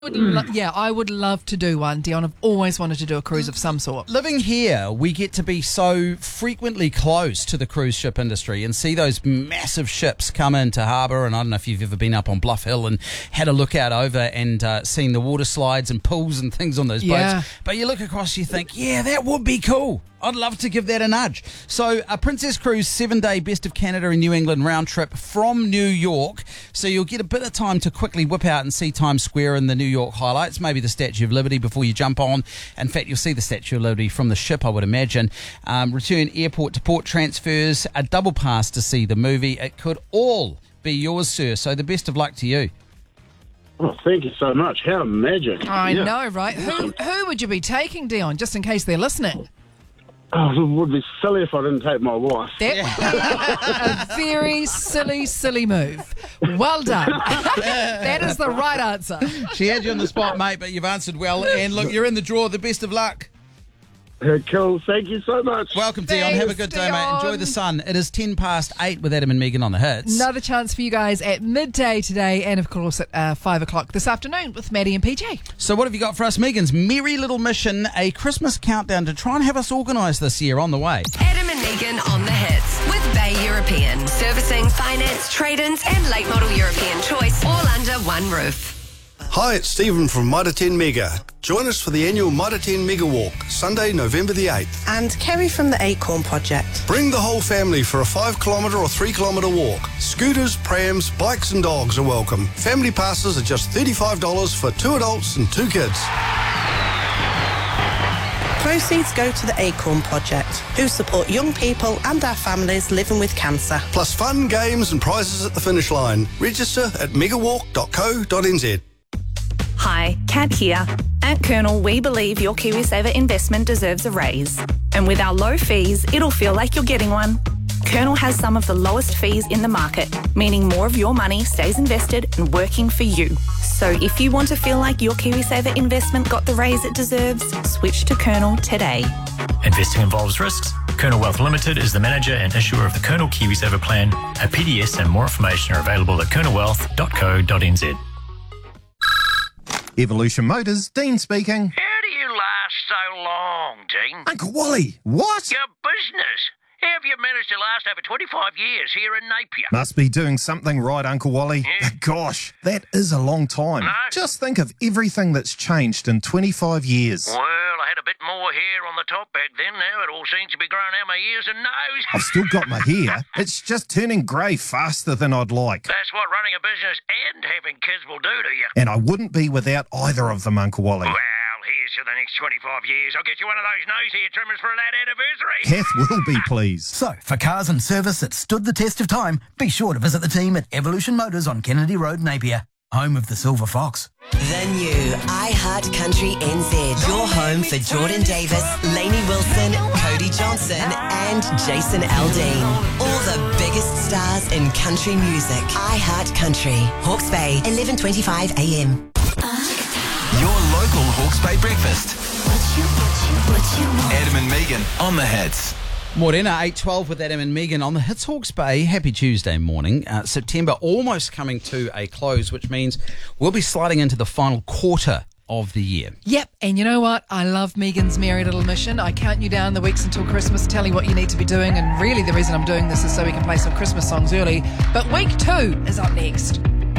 I would love to do one, Dion. I've always wanted to do a cruise of some sort. Living here, we get to be so frequently close to the cruise ship industry and see those massive ships come into harbour. And I don't know if you've ever been up on Bluff Hill and had a look out over and seen the water slides and pools and things on those boats. But you look across, you think, yeah, that would be cool. I'd love to give that a nudge. So a Princess Cruise 7-day Best of Canada and New England round trip from New York. So you'll get a bit of time to quickly whip out and see Times Square and the New York highlights, maybe the Statue of Liberty before you jump on. In fact, you'll see the Statue of Liberty from the ship, I would imagine. Return airport to port transfers, a double pass to see the movie. It could all be yours, sir. So the best of luck to you. Oh, thank you so much. How magic. I know, right? Who would you be taking, Dion, just in case they're listening? Oh, it would be silly if I didn't take my wife. That would be a very silly move. Well done. That is the right answer. She had you on the spot, mate, but you've answered well. And look, you're in the draw. The best of luck. Cool. Thank you so much. Welcome, Dion. Have a good day, mate. Enjoy the sun. It is 8:10 with Adam and Megan on the hits. Another chance for you guys at midday today and, of course, at 5 o'clock this afternoon with Maddie and PJ. So what have you got for us, Megan's merry little mission, a Christmas countdown to try and have us organised this year on the way. Adam and Megan on the hits with Bay European. Servicing, finance, trade-ins and late model European choice all under one roof. Hi, it's Stephen from Mitre 10 Mega. Join us for the annual Mitre 10 Mega Walk, Sunday, November the 8th. And Kerry from the Acorn Project. Bring the whole family for a 5-kilometre or 3-kilometre walk. Scooters, prams, bikes and dogs are welcome. Family passes are just $35 for 2 adults and 2 kids. Proceeds go to the Acorn Project, who support young people and our families living with cancer. Plus fun, games and prizes at the finish line. Register at megawalk.co.nz. Hi, Kat here. At Colonel, we believe your KiwiSaver investment deserves a raise. And with our low fees, it'll feel like you're getting one. Colonel has some of the lowest fees in the market, meaning more of your money stays invested and working for you. So if you want to feel like your KiwiSaver investment got the raise it deserves, switch to Colonel today. Investing involves risks. Colonel Wealth Limited is the manager and issuer of the Colonel KiwiSaver plan. A PDS and more information are available at colonelwealth.co.nz. Evolution Motors, Dean speaking. How do you last so long, Dean? Uncle Wally, what? Your business. How have you managed to last over 25 years here in Napier? Must be doing something right, Uncle Wally. Yeah. Gosh, that is a long time. No. Just think of everything that's changed in 25 years. Well, I had a bit more hair on the top back then. Now it all seems to be growing out my ears and nose. I've still got my hair. It's just turning grey faster than I'd like. That's what running a business and having kids will do to you. And I wouldn't be without either of them, Uncle Wally. Well, here's to the next 25 years. I'll get you one of those nose hair trimmers for that anniversary. Kath will be pleased. So, for cars and service that stood the test of time, be sure to visit the team at Evolution Motors on Kennedy Road, Napier, home of the Silver Fox. The new iHeart Country NZ. Your home for Jordan Davis, Lainey Wilson, Cody Johnson and Jason Aldean. All the biggest stars in country music. iHeart Country. Hawke's Bay, 11:25 a.m. Your local Hawke's Bay breakfast. Adam and Megan on the hits. Morena, 8:12 with Adam and Megan on the hits Hawke's Bay. Happy Tuesday morning. September almost coming to a close, which means we'll be sliding into the final quarter of the year. Yep, and you know what? I love Megan's merry little mission. I count you down the weeks until Christmas, tell you what you need to be doing, and really the reason I'm doing this is so we can play some Christmas songs early. But week 2 is up next.